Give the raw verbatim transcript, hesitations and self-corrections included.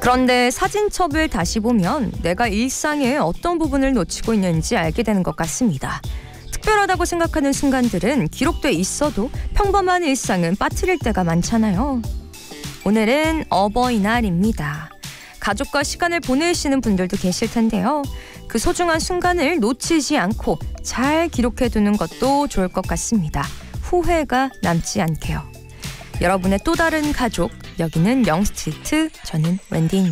그런데 사진첩을 다시 보면 내가 일상의 어떤 부분을 놓치고 있는지 알게 되는 것 같습니다. 특별하다고 생각하는 순간들은 기록돼 있어도 평범한 일상은 빠뜨릴 때가 많잖아요. 오늘은 어버이날입니다. 가족과 시간을 보내시는 분들도 계실 텐데요. 그 소중한 순간을 놓치지 않고 잘 기록해두는 것도 좋을 것 같습니다. 후회가 남지 않게요. 여러분의 또 다른 가족, 여기는 영스트리트, 저는 웬디입니다.